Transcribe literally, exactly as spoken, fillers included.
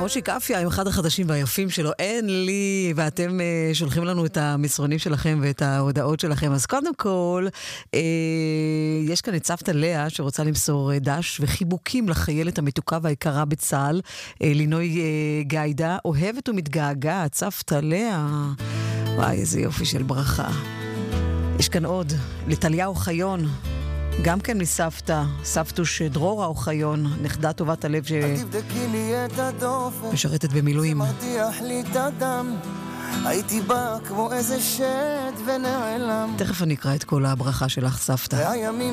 מושיק אפיה עם אחד החדשים והיפים שלו, אין לי, ואתם uh, שולחים לנו את המסרונים שלכם ואת ההודעות שלכם. אז קודם כל, uh, יש כאן את סבתא לאה שרוצה למסור uh, דש וחיבוקים לחיילת המתוקה והיקרה בצהל, uh, לינוי uh, גיידה, אוהבת ומתגעגעת, סבתא לאה. וואי, איזה יופי של ברכה. יש כאן עוד, לטליה אוחיון, גם כן מסבתא, סבתוש דרורה אוחיון, נכדה טובת הלב שמשרתת במילואים. הייתי בא כמו איזה שד ונעלם. תכף אני אקרא את כל הברכה שלך, סבתא.